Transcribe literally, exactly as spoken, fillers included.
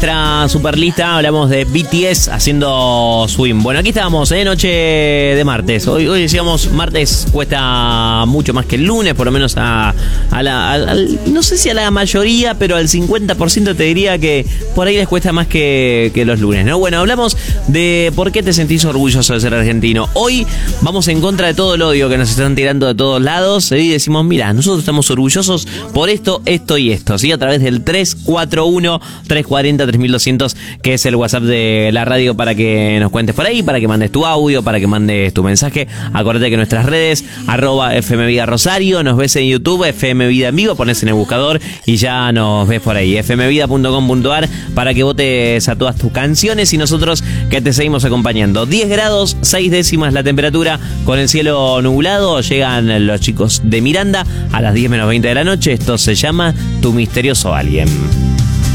Nuestra superlista hablamos de B T S haciendo swing. Bueno, aquí estábamos, ¿eh? Noche de martes. Hoy, hoy decíamos, martes cuesta mucho más que el lunes, por lo menos a, a la... A, a, no sé si a la mayoría, pero al cincuenta por ciento te diría que por ahí les cuesta más que, que los lunes, ¿no? Bueno, hablamos de por qué te sentís orgulloso de ser argentino. Hoy vamos en contra de todo el odio que nos están tirando de todos lados y decimos, mira, nosotros estamos orgullosos por esto, esto y esto, ¿sí? A través del tres cuatro uno, tres cuatro cero, tres mil doscientos, que es el WhatsApp de la radio, para que nos cuentes por ahí, para que mandes tu audio, para que mandes tu mensaje. Acordate que nuestras redes, arroba F M Vida Rosario, nos ves en YouTube, F M Vida en vivo, pones en el buscador y ya nos ves por ahí, f m vida punto com punto a r, para que votes a todas tus canciones y nosotros que te seguimos acompañando. diez grados, seis décimas la temperatura, con el cielo nublado. Llegan los chicos de Miranda a las diez menos veinte de la noche. Esto se llama Tu Misterioso Alguien.